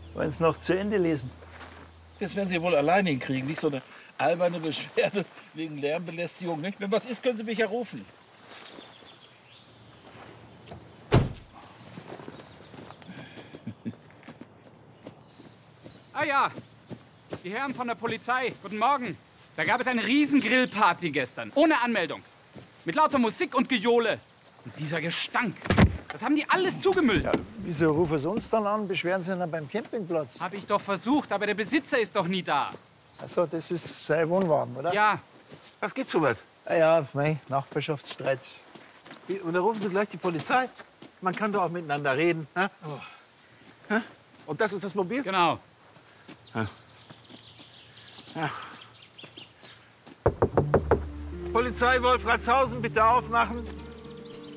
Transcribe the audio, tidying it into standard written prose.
Wollen Sie noch zu Ende lesen? Das werden Sie wohl alleine hinkriegen, nicht so eine alberne Beschwerde wegen Lärmbelästigung. Nicht? Wenn was ist, können Sie mich ja rufen. Ah ja, die Herren von der Polizei, guten Morgen. Da gab es eine riesen Grillparty gestern, ohne Anmeldung. Mit lauter Musik und Gejohle. Und dieser Gestank, das haben die alles zugemüllt. Ja, wieso rufen Sie uns dann an? Beschweren Sie dann beim Campingplatz? Hab ich doch versucht, aber der Besitzer ist doch nie da. Achso, das ist sein Wohnwagen, oder? Ja, Was gibt's, Schubert? Ah ja, mei, Nachbarschaftsstreit. Und da rufen Sie gleich die Polizei. Man kann doch auch miteinander reden. Hä? Hä? Und das ist das Mobil? genau. Polizei Wolfratshausen, bitte aufmachen.